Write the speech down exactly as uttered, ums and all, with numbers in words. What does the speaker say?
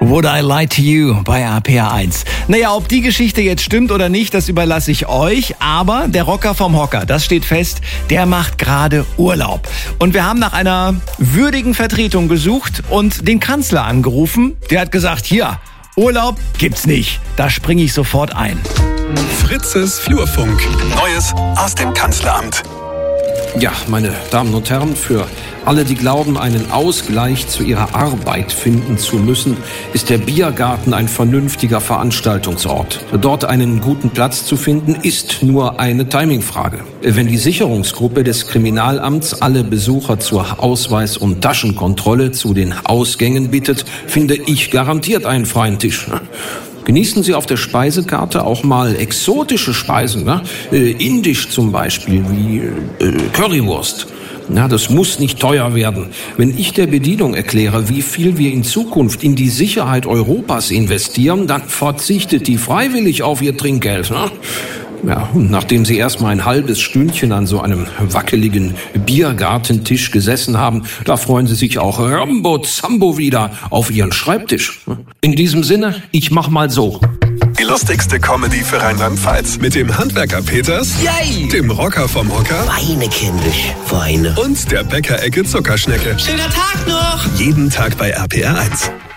Would I Lie to You bei R P R eins. Naja, ob die Geschichte jetzt stimmt oder nicht, das überlasse ich euch. Aber der Rocker vom Hocker, das steht fest, der macht gerade Urlaub. Und wir haben nach einer würdigen Vertretung gesucht und den Kanzler angerufen. Der hat gesagt, hier, Urlaub gibt's nicht. Da springe ich sofort ein. Fritzes Flurfunk. Neues aus dem Kanzleramt. Ja, meine Damen und Herren, für alle, die glauben, einen Ausgleich zu ihrer Arbeit finden zu müssen, ist der Biergarten ein vernünftiger Veranstaltungsort. Dort einen guten Platz zu finden, ist nur eine Timingfrage. Wenn die Sicherungsgruppe des Kriminalamts alle Besucher zur Ausweis- und Taschenkontrolle zu den Ausgängen bittet, finde ich garantiert einen freien Tisch. Genießen Sie auf der Speisekarte auch mal exotische Speisen, ne? Äh, indisch zum Beispiel, wie äh, Currywurst. Na, das muss nicht teuer werden. Wenn ich der Bedienung erkläre, wie viel wir in Zukunft in die Sicherheit Europas investieren, dann verzichtet die freiwillig auf ihr Trinkgeld. Ne? Ja, und nachdem Sie erstmal ein halbes Stündchen an so einem wackeligen Biergartentisch gesessen haben, da freuen Sie sich auch Rambo Zambo wieder auf Ihren Schreibtisch. In diesem Sinne, ich mach mal so. Die lustigste Comedy für Rheinland-Pfalz. Mit dem Handwerker Peters, Yay! dem Rocker vom Hocker Weine kindisch, Weine. und der Bäckerecke Zuckerschnecke. Schöner Tag noch! Jeden Tag bei R P R eins.